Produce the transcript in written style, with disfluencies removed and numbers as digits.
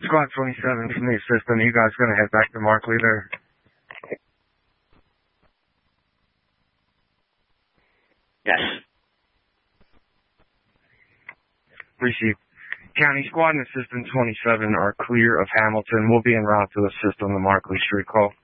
Squad 27 from the assistant. Are you guys going to head back to Markley there? Yes. Receive. County Squad and Assistant 27 are clear of Hamilton. We'll be en route to assist on the Markley Street call.